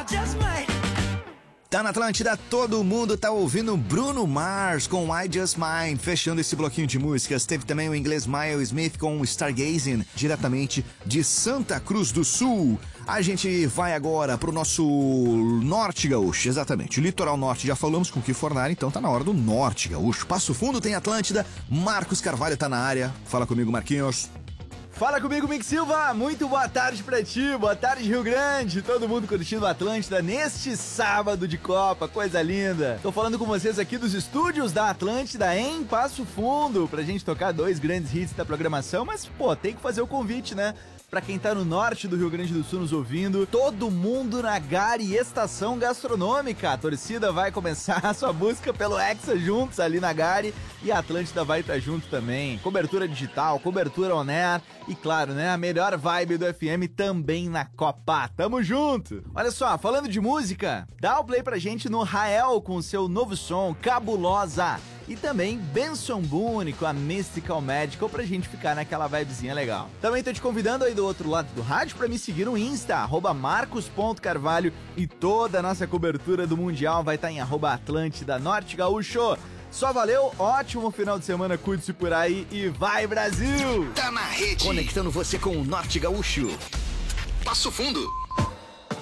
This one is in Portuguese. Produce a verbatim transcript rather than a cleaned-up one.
just might. Tá na Atlântida, todo mundo tá ouvindo Bruno Mars com I Just Might. Fechando esse bloquinho de músicas, teve também o inglês Miles Smith com Stargazing, diretamente de Santa Cruz do Sul. A gente vai agora pro nosso Norte Gaúcho, exatamente, o litoral norte. Já falamos com o Ki Fornari, então tá na hora do Norte Gaúcho. Passo Fundo tem Atlântida, Marcos Carvalho tá na área. Fala comigo, Marquinhos. Fala comigo, Mick Silva, muito boa tarde pra ti, boa tarde Rio Grande, todo mundo curtindo a Atlântida neste sábado de Copa, coisa linda. Tô falando com vocês aqui dos estúdios da Atlântida em Passo Fundo, pra gente tocar dois grandes hits da programação, mas pô, tem que fazer o convite, né? Pra quem tá no norte do Rio Grande do Sul nos ouvindo, todo mundo na Gari Estação Gastronômica. A torcida vai começar a sua busca pelo Hexa juntos ali na Gari e a Atlântida vai estar junto também. Cobertura digital, cobertura on air e claro, né, a melhor vibe do F M também na Copa. Tamo junto! Olha só, falando de música, dá o play pra gente no Rael com o seu novo som, Cabulosa. E também Benson Boone com a Mystical Magical pra gente ficar naquela vibezinha legal. Também tô te convidando aí do outro lado do rádio pra me seguir no Insta, arroba marcos ponto carvalho, e toda a nossa cobertura do Mundial vai estar em arroba Atlântida Norte Gaúcho. Só valeu, ótimo final de semana, cuide-se por aí e vai Brasil! Tá na rede, conectando você com o Norte Gaúcho. Passo Fundo.